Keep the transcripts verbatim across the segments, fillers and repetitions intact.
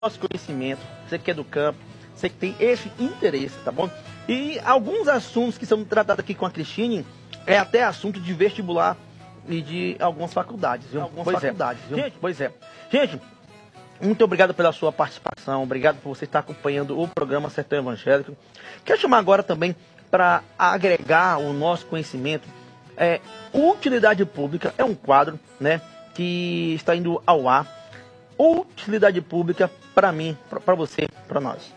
nosso conhecimento, você que é do campo, você que tem esse interesse, tá bom? E alguns assuntos que são tratados aqui com a Cristine é até assunto de vestibular e de algumas faculdades, viu? Algumas pois faculdades, é. viu? Gente, pois é. Gente, muito obrigado pela sua participação, obrigado por você estar acompanhando o programa Sertão Evangélico. Quero chamar agora também para agregar o nosso conhecimento. É, Utilidade Pública é um quadro, né, que está indo ao ar. Utilidade Pública para mim, para você, para nós.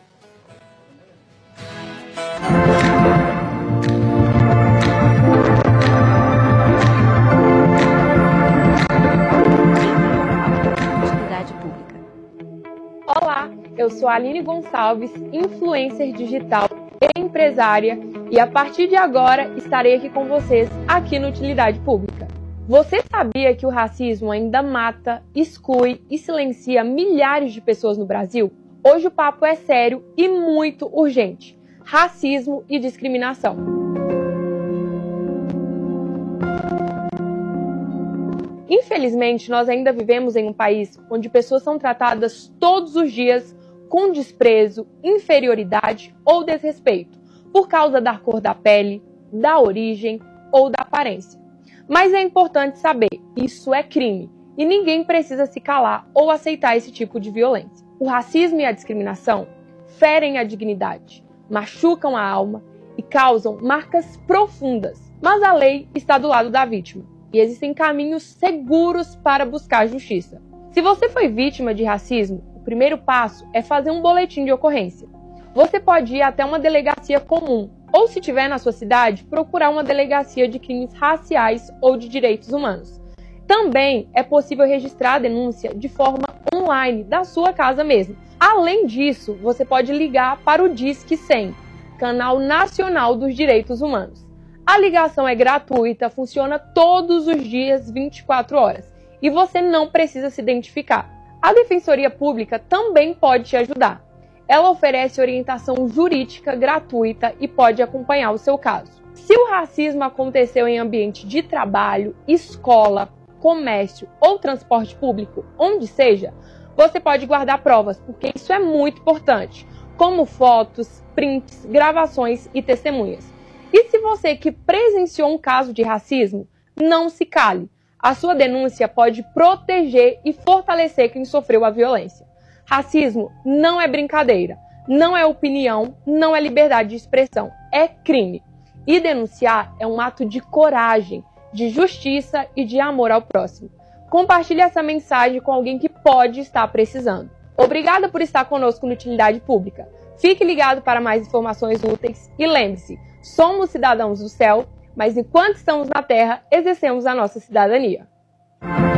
Utilidade Pública. Olá, eu sou a Aline Gonçalves, influencer digital e empresária, e a partir de agora estarei aqui com vocês aqui no Utilidade Pública. Você sabia que o racismo ainda mata, exclui e silencia milhares de pessoas no Brasil? Hoje o papo é sério e muito urgente. Racismo e discriminação. Infelizmente, nós ainda vivemos em um país onde pessoas são tratadas todos os dias com desprezo, inferioridade ou desrespeito, por causa da cor da pele, da origem ou da aparência. Mas é importante saber, isso é crime, e ninguém precisa se calar ou aceitar esse tipo de violência. O racismo e a discriminação ferem a dignidade, machucam a alma e causam marcas profundas. Mas a lei está do lado da vítima, e existem caminhos seguros para buscar justiça. Se você foi vítima de racismo, o primeiro passo é fazer um boletim de ocorrência. Você pode ir até uma delegacia comum, ou se tiver na sua cidade, procurar uma delegacia de crimes raciais ou de direitos humanos. Também é possível registrar a denúncia de forma online, da sua casa mesmo. Além disso, você pode ligar para o Disque cem, Canal Nacional dos Direitos Humanos. A ligação é gratuita, funciona todos os dias, vinte e quatro horas, e você não precisa se identificar. A Defensoria Pública também pode te ajudar. Ela oferece orientação jurídica gratuita e pode acompanhar o seu caso. Se o racismo aconteceu em ambiente de trabalho, escola, comércio ou transporte público, onde seja, você pode guardar provas, porque isso é muito importante, como fotos, prints, gravações e testemunhas. E se você que presenciou um caso de racismo, não se cale. A sua denúncia pode proteger e fortalecer quem sofreu a violência. Racismo não é brincadeira, não é opinião, não é liberdade de expressão, é crime. E denunciar é um ato de coragem, de justiça e de amor ao próximo. Compartilhe essa mensagem com alguém que pode estar precisando. Obrigada por estar conosco no Utilidade Pública. Fique ligado para mais informações úteis e lembre-se, somos cidadãos do céu, mas enquanto estamos na terra, exercemos a nossa cidadania.